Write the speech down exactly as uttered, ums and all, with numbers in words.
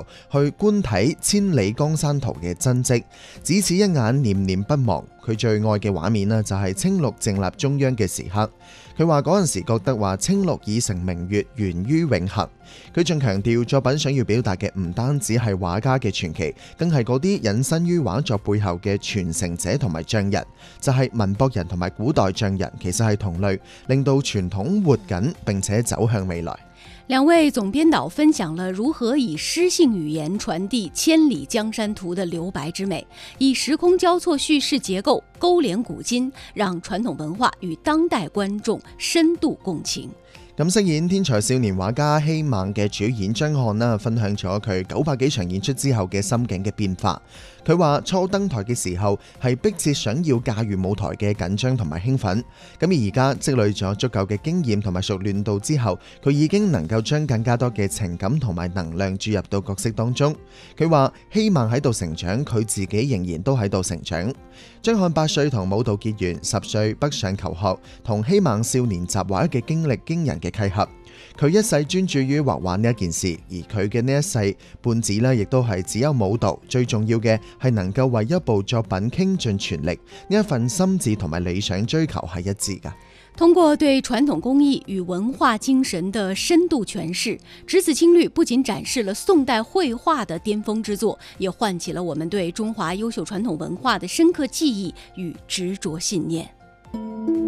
去觀睇千里江山圖嘅真跡，只此一眼念念不忘。佢最愛嘅畫面呢，就係青綠靜立中央嘅時刻。佢話嗰陣時覺得話青綠已成明月，懸於永恆。佢仲強調作品想要表達嘅唔單止係畫家嘅傳奇，更係嗰啲隱身於畫作背後嘅傳承者同埋匠人，就係文博人同埋古代匠人，其實係同類，令到傳統活緊並且走向未來。 兩位總編導分享了如何以詩性語言傳遞千里江山圖的留白之美，以時空交錯敘事結構勾連古今，讓傳統文化與當代觀眾深度共情。 咁飾演天才少年畫家希孟嘅主演張翰啦，分享咗佢九百幾場演出之後嘅心境嘅變化。佢話初登台嘅時候係迫切想要駕馭舞台嘅緊張同埋興奮，咁而而家積累咗足夠嘅經驗同埋熟練度之後，佢已經能夠將更加多嘅情感同埋能量注入到角色當中。佢話希孟喺度成長，佢自己仍然都喺度成長。張翰八歲同舞蹈結緣，十歲北上求學，同希孟少年習畫嘅經歷驚人嘅契合。佢一世專注於畫畫呢一件事，而佢嘅呢一世半子呢，亦都係只有舞蹈。最重要嘅係能夠為一部作品傾盡全力，呢一份心志同埋理想追求係一致㗎。 通過對傳統工藝與文化精神的深度詮釋，只此青綠不僅展示了宋代繪畫的巔峰之作，也喚起了我們對中華優秀傳統文化的深刻記憶與執着信念。